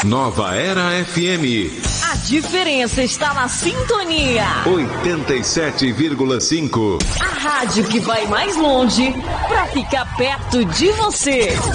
Nova Era FM. A diferença está na sintonia. 87,5. A rádio que vai mais longe para ficar perto de você.